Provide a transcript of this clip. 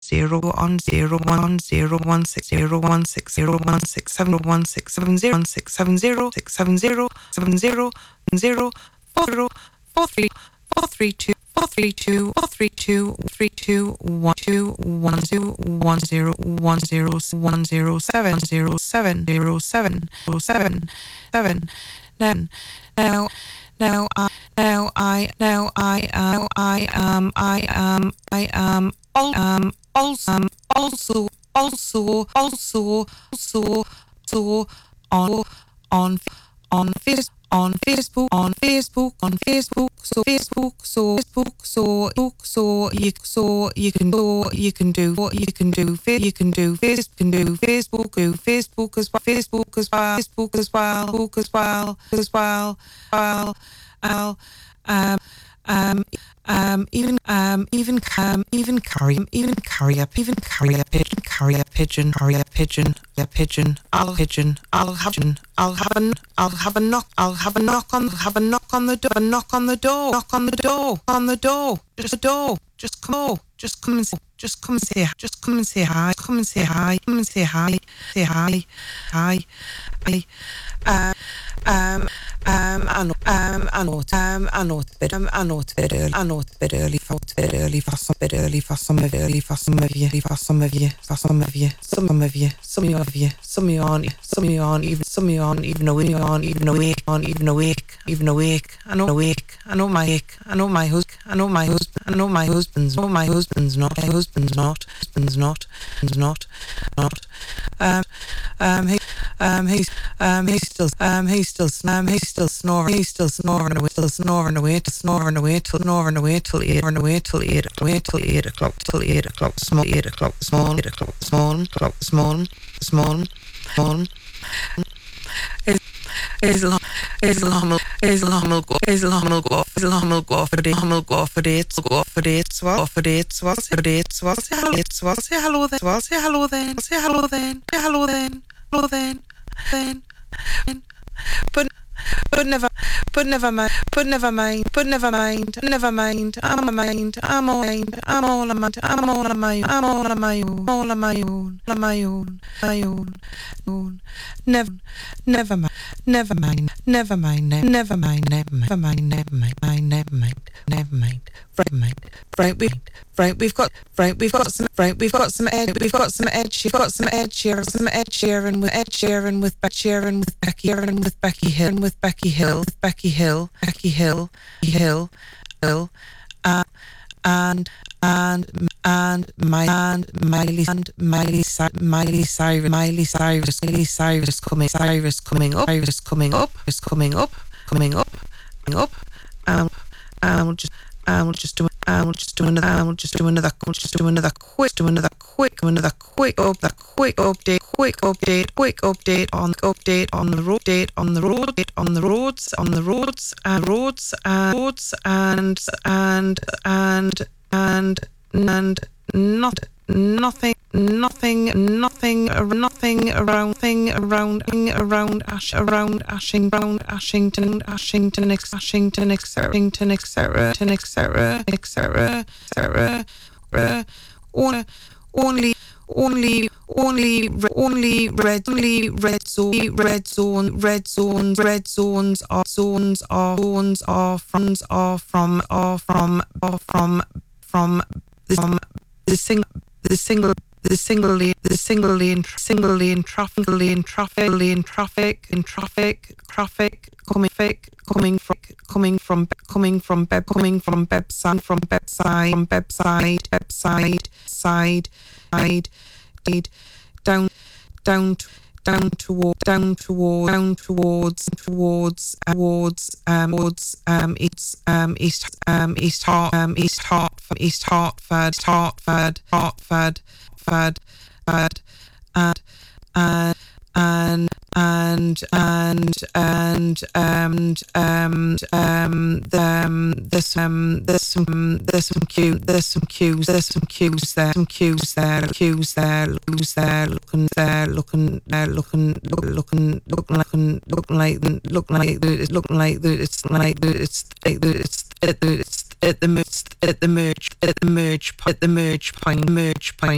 also on Facebook, so you can do Facebook pigeon. I'll have a knock on the door. Just come and say hi. I know it's a bit early for some of you. Some of you aren't even awake. I know my husband's not. He's still snoring away till 8 o'clock this morning. His alarm will go off at 8. Say hello then. But never mind. I'm all on my own. Never mind. Right, we've got some Ed Sheeran with Becky Hill, and Miley Cyrus coming up. I'll just do another quick update on the roads and nothing around Ashington, etc. Only red zones are from the single lane traffic coming from Bebside down towards East Hartford there's some queues there looking like it's at the merge point.